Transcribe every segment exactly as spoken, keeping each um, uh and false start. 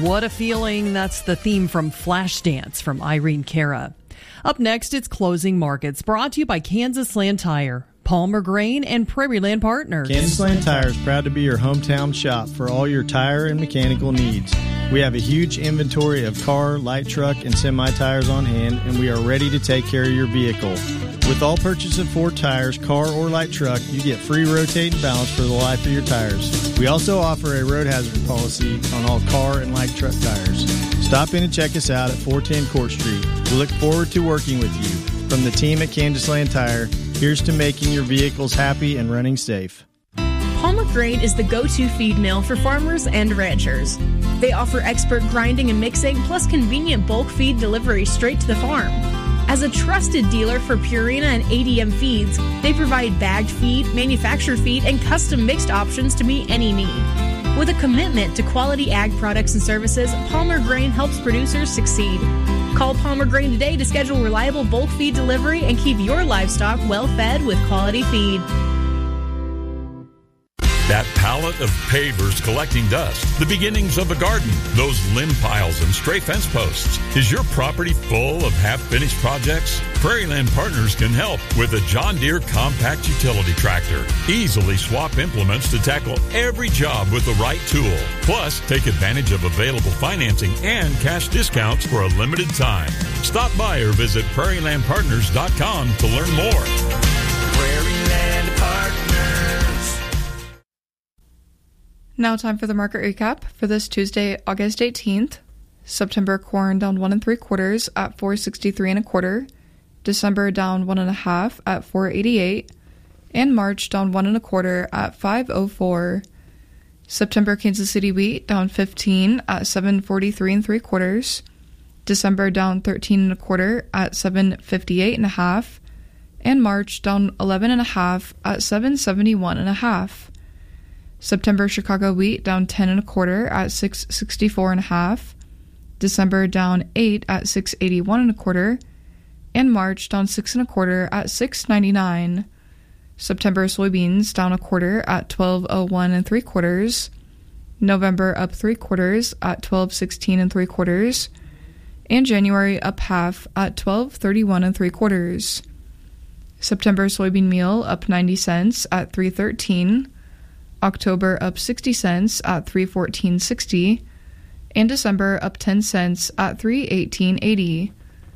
What a Feeling. That's the theme from Flashdance from Irene Cara. Up next, it's Closing Markets, brought to you by Kansas Land Tire, Palmer Grain, and Prairie Land Partners. Kansas Land Tire is proud to be your hometown shop for all your tire and mechanical needs. We have a huge inventory of car, light truck, and semi-tires on hand, and we are ready to take care of your vehicle. With all purchase of Ford tires, car or light truck, you get free rotate and balance for the life of your tires. We also offer a road hazard policy on all car and light truck tires. Stop in and check us out at four ten Court Street. We look forward to working with you. From the team at Kansas Land Tire, here's to making your vehicles happy and running safe. Palmer Grain is the go-to feed mill for farmers and ranchers. They offer expert grinding and mixing, plus convenient bulk feed delivery straight to the farm. As a trusted dealer for Purina and A D M feeds, they provide bagged feed, manufactured feed, and custom mixed options to meet any need. With a commitment to quality ag products and services, Palmer Grain helps producers succeed. Call Palmer Grain today to schedule reliable bulk feed delivery and keep your livestock well fed with quality feed. That pallet of pavers collecting dust, the beginnings of a garden, those limb piles and stray fence posts. Is your property full of half-finished projects? Prairie Land Partners can help with a John Deere compact utility tractor. Easily swap implements to tackle every job with the right tool. Plus, take advantage of available financing and cash discounts for a limited time. Stop by or visit prairie land partners dot com to learn more. Prairie Land Partners. Now time for the market recap for this Tuesday, August eighteenth. September corn down one and three quarters at four sixty-three and a quarter. December down one and a half at four eighty-eight. And March down one and a quarter at five oh four. September Kansas City wheat down fifteen at seven forty-three and three quarters. December down thirteen and a quarter at seven fifty-eight and a half. And March down eleven and a half at seven seventy-one and a half. September Chicago wheat down ten and a quarter at six sixty-four and a half. December down eight at six eighty-one and a quarter. And March down six and a quarter at six ninety-nine. September soybeans down a quarter at twelve oh one and three quarters. November up three quarters at twelve sixteen and three quarters. And January up half at twelve thirty-one and three quarters. September soybean meal up ninety cents at three thirteen. October up sixty cents at three fourteen sixty, and December up ten cents at three eighteen eighty.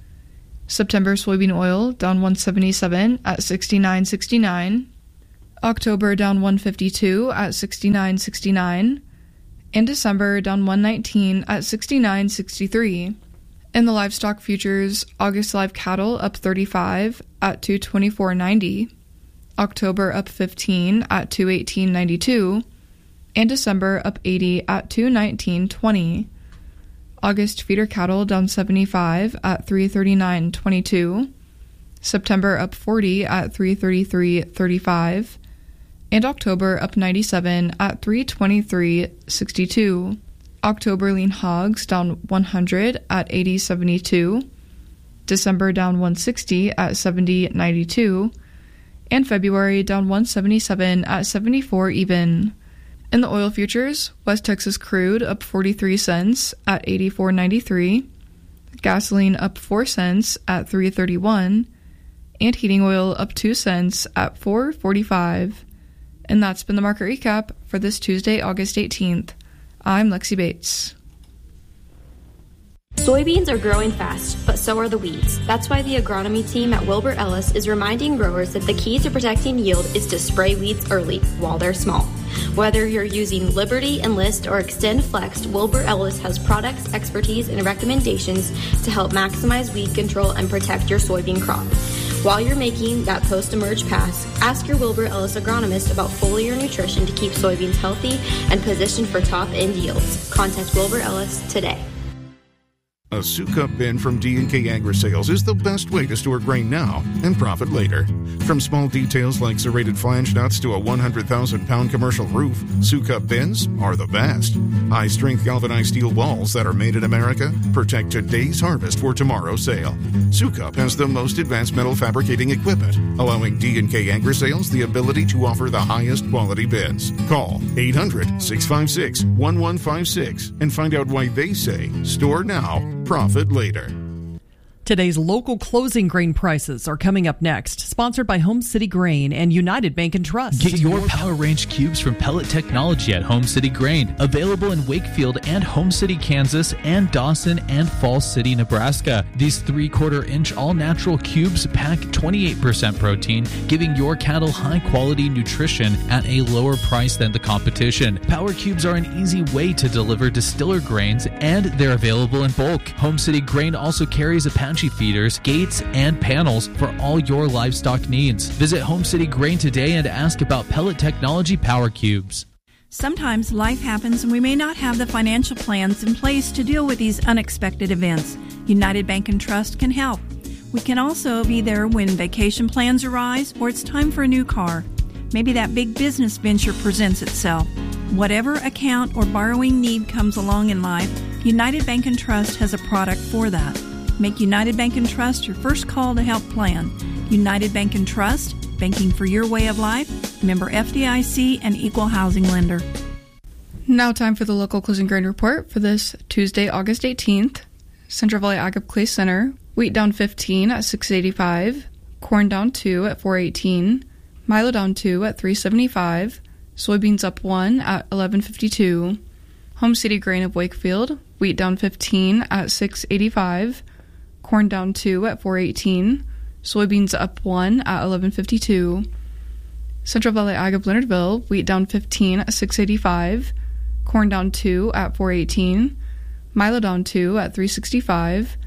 September soybean oil down one seventy-seven at sixty-nine sixty-nine. October down one fifty-two at sixty-nine sixty-nine, and December down one nineteen at sixty-nine sixty-three. In the livestock futures, August live cattle up thirty-five at two twenty-four ninety. October up fifteen at two eighteen ninety-two, and December up eighty at two nineteen twenty. August feeder cattle down seventy-five at three thirty-nine twenty-two. September up forty at three thirty-three thirty-five, and October up ninety-seven at three twenty-three sixty-two. October lean hogs down one hundred at eighty seventy-two. December down one sixty at seventy ninety-two. And February down one seventy-seven at seventy-four even. In the oil futures, West Texas crude up forty-three cents at eighty-four ninety-three, gasoline up four cents at three thirty-one, and heating oil up two cents at four forty-five. And that's been the market recap for this Tuesday, August eighteenth. I'm Lexi Bates. Soybeans are growing fast, but so are the weeds. That's why the agronomy team at Wilbur Ellis is reminding growers that the key to protecting yield is to spray weeds early while they're small. Whether you're using Liberty, Enlist, or Extend Flex, Wilbur Ellis has products, expertise, and recommendations to help maximize weed control and protect your soybean crop. While you're making that post-emerge pass, ask your Wilbur Ellis agronomist about foliar nutrition to keep soybeans healthy and positioned for top-end yields. Contact Wilbur Ellis today. A Sukup bin from D and K Agri-Sales is the best way to store grain now and profit later. From small details like serrated flange nuts to a one hundred thousand pound commercial roof, Sukup bins are the best. High-strength galvanized steel balls that are made in America protect today's harvest for tomorrow's sale. Sukup has the most advanced metal fabricating equipment, allowing D and K Agri-Sales the ability to offer the highest quality bins. Call eight hundred, six five six, one one five six and find out why they say store now, profit later. Today's local closing grain prices are coming up next. Sponsored by Home City Grain and United Bank and Trust. Get your Power Range cubes from Pellet Technology at Home City Grain. Available in Wakefield and Home City, Kansas, and Dawson and Falls City, Nebraska. These three-quarter inch all-natural cubes pack twenty-eight percent protein, giving your cattle high-quality nutrition at a lower price than the competition. Power cubes are an easy way to deliver distiller grains, and they're available in bulk. Home City Grain also carries Apache feeders, gates, and panels for all your livestock needs. Visit Home City Grain today and ask about Pellet Technology Power Cubes. Sometimes life happens and we may not have the financial plans in place to deal with these unexpected events. United Bank and Trust can help. We can also be there when vacation plans arise or it's time for a new car. Maybe that big business venture presents itself. Whatever account or borrowing need comes along in life, United Bank and Trust has a product for that. Make United Bank and Trust your first call to help plan. United Bank and Trust, banking for your way of life. Member F D I C and equal housing lender. Now time for the local closing grain report for this Tuesday, August eighteenth. Central Valley Ag Clay Center, wheat down fifteen at six eighty-five, corn down two at four eighteen, Milo down two at three seventy-five, soybeans up one at eleven fifty-two. Home City Grain of Wakefield, wheat down fifteen at six eighty-five, corn down two at four eighteen, soybeans up one at eleven fifty-two. Central Valley Ag of Leonardville, wheat down fifteen at six eighty-five, corn down two at four eighteen, Milo down two at three sixty-five,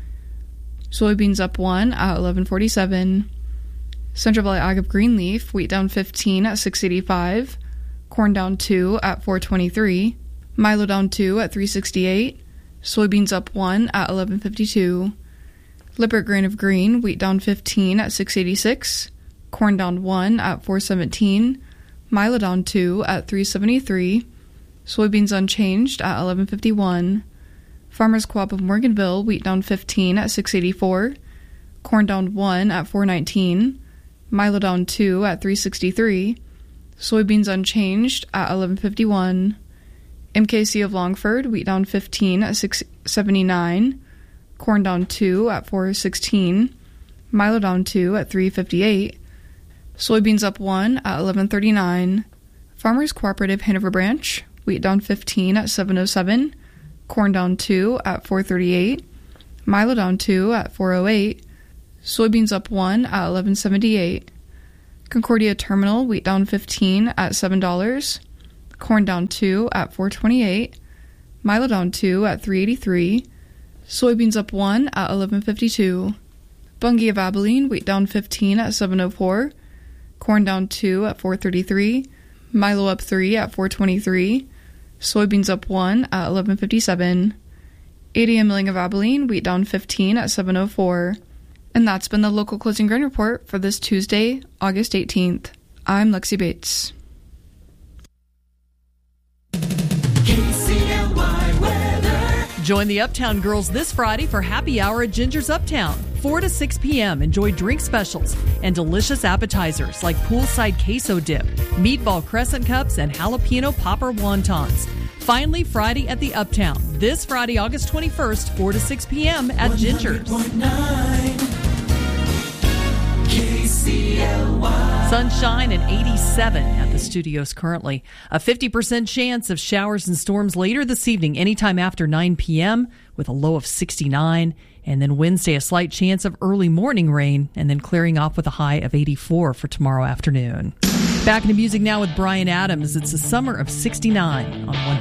soybeans up one at eleven forty-seven. Central Valley Ag of Greenleaf, wheat down fifteen at six eighty-five, corn down two at four twenty-three, Milo down two at three sixty-eight, soybeans up one at eleven fifty-two. Lippert Grain of Green, wheat down fifteen at six eighty-six, corn down one at four seventeen, Milo down two at three seventy-three, soybeans unchanged at eleven fifty-one. Farmers Co-op of Morganville, wheat down fifteen at six eighty-four, corn down one at four nineteen, Milo down two at three sixty-three, soybeans unchanged at eleven fifty-one. M K C of Longford, wheat down fifteen at six seventy-nine, corn down two at four sixteen, Milo down two at three fifty-eight, soybeans up one at eleven thirty-nine. Farmers Cooperative Hanover Branch, wheat down fifteen at seven oh seven, corn down two at four thirty-eight, Milo down two at four oh eight, soybeans up one at eleven seventy-eight. Concordia Terminal, wheat down fifteen at seven dollars, corn down two at four twenty-eight, Milo down two at three eighty-three, soybeans up one at eleven fifty-two. Bungie of Abilene, wheat down fifteen at seven oh four, corn down two at four thirty-three, Milo up three at four twenty-three, soybeans up one at eleven fifty-seven. A D M Milling of Abilene, wheat down fifteen at seven oh four. And that's been the local closing grain report for this Tuesday, August eighteenth. I'm Lexi Bates. Join the Uptown Girls this Friday for Happy Hour at Ginger's Uptown. four to six p.m. Enjoy drink specials and delicious appetizers like poolside queso dip, meatball crescent cups, and jalapeno popper wontons. Finally, Friday at the Uptown. This Friday, August twenty-first, four to six p.m. at Ginger's. K C L Y. Sunshine and eighty-seven at the studios currently. A fifty percent chance of showers and storms later this evening, anytime after nine p.m. with a low of sixty-nine. And then Wednesday, a slight chance of early morning rain, and then clearing off with a high of eighty-four for tomorrow afternoon. Back into music now with Bryan Adams. It's a summer of sixty-nine on one.